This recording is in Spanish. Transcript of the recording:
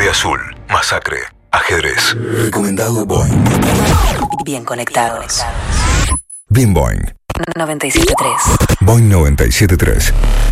Marea Azul, Masacre, Ajedrez. Recomendado Boeing. Bien conectados. Bien Boeing. 97.3. Boeing 97.3.